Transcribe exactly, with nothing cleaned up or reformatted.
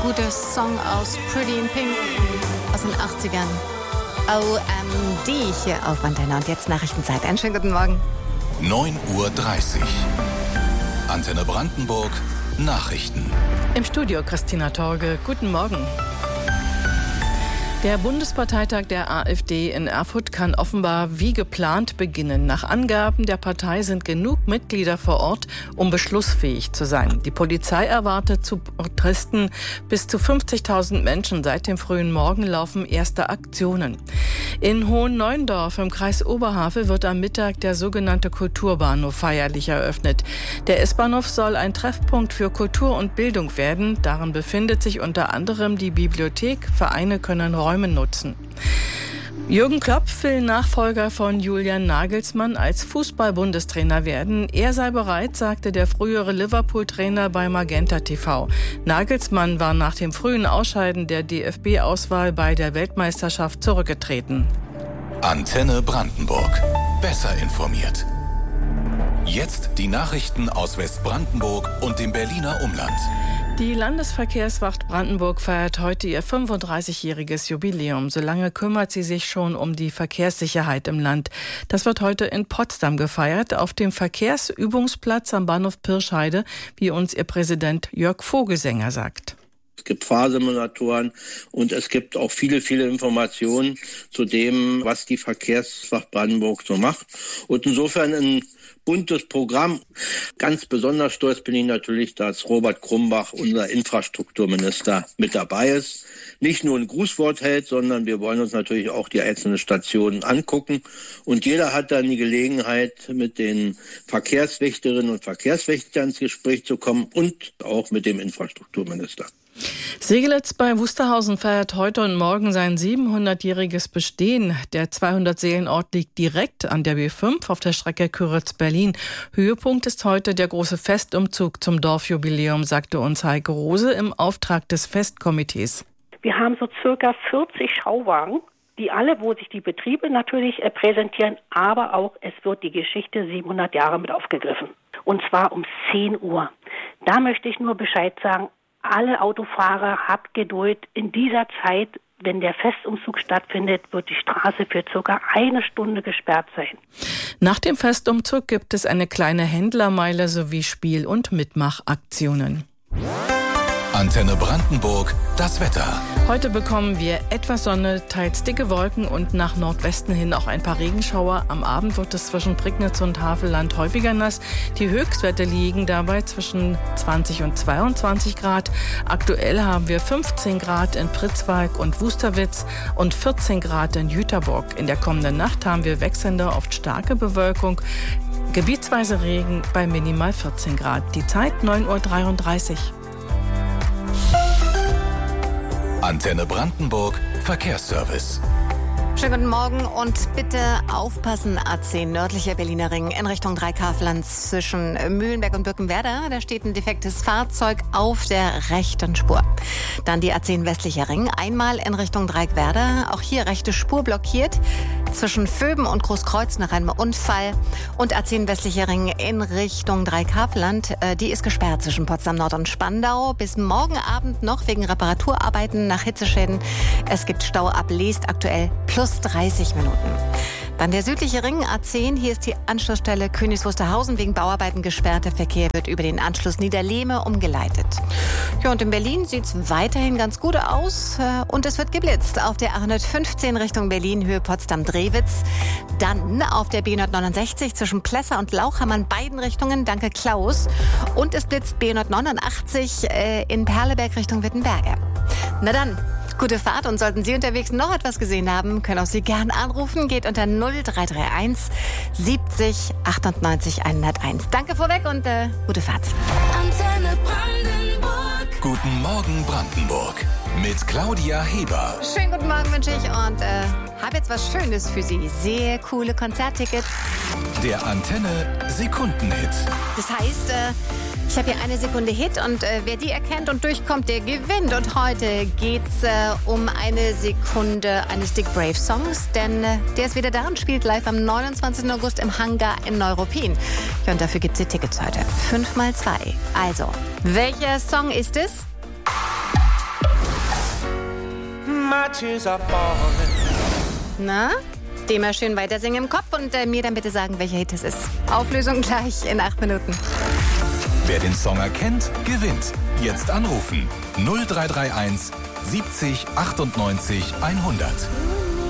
guter Song aus Pretty in Pink aus den achtzigern. O M D hier auf Antenne. Und jetzt Nachrichtenzeit. Einen schönen guten Morgen. neun Uhr dreißig. Antenne Brandenburg. Nachrichten. Im Studio Christina Torge. Guten Morgen. Der Bundesparteitag der AfD in Erfurt kann offenbar wie geplant beginnen. Nach Angaben der Partei sind genug Mitglieder vor Ort, um beschlussfähig zu sein. Die Polizei erwartet zu Protesten bis zu fünfzigtausend Menschen. Seit dem frühen Morgen laufen erste Aktionen. In Hohenneuendorf im Kreis Oberhavel wird am Mittag der sogenannte Kulturbahnhof feierlich eröffnet. Der S-Bahnhof soll ein Treffpunkt für Kultur und Bildung werden. Darin befindet sich unter anderem die Bibliothek. Vereine können Räume nutzen. Jürgen Klopp will Nachfolger von Julian Nagelsmann als Fußball-Bundestrainer werden. Er sei bereit, sagte der frühere Liverpool-Trainer bei Magenta T V. Nagelsmann war nach dem frühen Ausscheiden der D F B-Auswahl bei der Weltmeisterschaft zurückgetreten. Antenne Brandenburg. Besser informiert. Jetzt die Nachrichten aus Westbrandenburg und dem Berliner Umland. Die Landesverkehrswacht Brandenburg feiert heute ihr fünfunddreißigjähriges Jubiläum. So lange kümmert sie sich schon um die Verkehrssicherheit im Land. Das wird heute in Potsdam gefeiert, auf dem Verkehrsübungsplatz am Bahnhof Pirschheide, wie uns ihr Präsident Jörg Vogelsänger sagt. Es gibt Fahrsimulatoren und es gibt auch viele, viele Informationen zu dem, was die Verkehrswacht Brandenburg so macht. Und insofern ein buntes Programm. Ganz besonders stolz bin ich natürlich, dass Robert Krumbach, unser Infrastrukturminister, mit dabei ist. Nicht nur ein Grußwort hält, sondern wir wollen uns natürlich auch die einzelnen Stationen angucken. Und jeder hat dann die Gelegenheit, mit den Verkehrswächterinnen und Verkehrswächtern ins Gespräch zu kommen und auch mit dem Infrastrukturminister. Segelitz bei Wusterhausen feiert heute und morgen sein siebenhundertjähriges Bestehen. Der zweihundert-Seelen-Ort liegt direkt an der B fünf auf der Strecke Küritz-Berlin. Höhepunkt ist heute der große Festumzug zum Dorfjubiläum, sagte uns Heike Rose im Auftrag des Festkomitees. Wir haben so circa vierzig Schauwagen, die alle, wo sich die Betriebe natürlich äh, präsentieren, aber auch es wird die Geschichte siebenhundert Jahre mit aufgegriffen. Und zwar um zehn Uhr. Da möchte ich nur Bescheid sagen, alle Autofahrer, habt Geduld. In dieser Zeit, wenn der Festumzug stattfindet, wird die Straße für circa eine Stunde gesperrt sein. Nach dem Festumzug gibt es eine kleine Händlermeile sowie Spiel- und Mitmachaktionen. Antenne Brandenburg, das Wetter. Heute bekommen wir etwas Sonne, teils dicke Wolken und nach Nordwesten hin auch ein paar Regenschauer. Am Abend wird es zwischen Prignitz und Havelland häufiger nass. Die Höchstwerte liegen dabei zwischen zwanzig und zweiundzwanzig Grad. Aktuell haben wir fünfzehn Grad in Pritzwalk und Wusterwitz und vierzehn Grad in Jüterbock. In der kommenden Nacht haben wir wechselnde, oft starke Bewölkung. Gebietsweise Regen bei minimal vierzehn Grad. Die Zeit neun Uhr dreiunddreißig. Antenne Brandenburg, Verkehrsservice. Schönen guten Morgen und bitte aufpassen, A zehn nördlicher Berliner Ring in Richtung Dreikafland zwischen Mühlenberg und Birkenwerder. Da steht ein defektes Fahrzeug auf der rechten Spur. Dann die A zehn westlicher Ring, einmal in Richtung Dreieckwerder. Auch hier rechte Spur blockiert. Zwischen Vöben und Großkreuz nach einem Unfall. Und A zehn westlicher Ring in Richtung Dreikafland. Die ist gesperrt zwischen Potsdam Nord und Spandau. Bis morgen Abend noch wegen Reparaturarbeiten nach Hitzeschäden. Es gibt Stau ab Leest aktuell plus dreißig Minuten. Dann der südliche Ring A zehn. Hier ist die Anschlussstelle Königs Wusterhausen wegen Bauarbeiten gesperrt. Der Verkehr wird über den Anschluss Niederlehme umgeleitet. Ja, und in Berlin sieht es weiterhin ganz gut aus. Und es wird geblitzt auf der A hundertfünfzehn Richtung Berlin, Höhe Potsdam-Drewitz. Dann auf der B hundertneunundsechzig zwischen Plessa und Lauchhammer in beiden Richtungen. Danke, Klaus. Und es blitzt B hundertneunundachtzig äh, in Perleberg Richtung Wittenberge. Na dann, gute Fahrt, und sollten Sie unterwegs noch etwas gesehen haben, können auch Sie gern anrufen. Geht unter null drei drei eins siebzig achtundneunzig hunderteins. Danke vorweg und äh, gute Fahrt. Antenne Brandenburg. Guten Morgen Brandenburg mit Claudia Heber. Schönen guten Morgen wünsche ich und äh, habe jetzt was Schönes für Sie. Sehr coole Konzerttickets. Der Antenne Sekundenhit. Das heißt, äh, ich habe hier eine Sekunde Hit und äh, wer die erkennt und durchkommt, der gewinnt. Und heute geht's äh, um eine Sekunde eines Dick Brave Songs, denn äh, der ist wieder da und spielt live am neunundzwanzigsten August im Hangar in Neuruppin. Ja, und dafür gibt's die Tickets heute. Fünf mal zwei. Also, welcher Song ist es? my tears are falling. Na? Dem mal schön weitersingen im Kopf und äh, mir dann bitte sagen, welcher Hit es ist. Auflösung gleich in acht Minuten. Wer den Song erkennt, gewinnt. Jetzt anrufen. null drei drei eins siebzig achtundneunzig hundert.